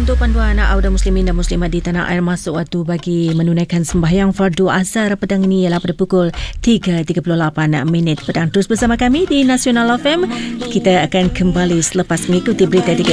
untuk panduan awal muslimin dan muslimat di tanah air, masuk waktu bagi menunaikan sembahyang fardu asar petang ini ialah pada pukul 3.38 petang. Terus bersama kami di Nasional FM. Kita akan kembali selepas mengikuti berita 3